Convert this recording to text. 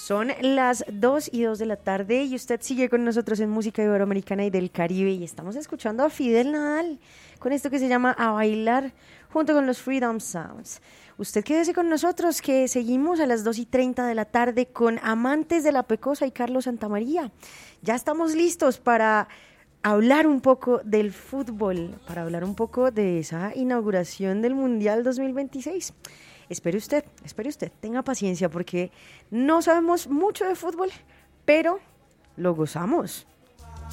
Son las 2:02 de la tarde y usted sigue con nosotros en Música Iberoamericana y del Caribe y estamos escuchando a Fidel Nadal con esto que se llama A Bailar junto con los Freedom Sounds. Usted quédese con nosotros que seguimos a las 2:30 de la tarde con Amantes de la Pecosa y Carlos Santamaría. Ya estamos listos para hablar un poco del fútbol, para hablar un poco de esa inauguración del Mundial 2026. Espere usted, tenga paciencia porque no sabemos mucho de fútbol, pero lo gozamos.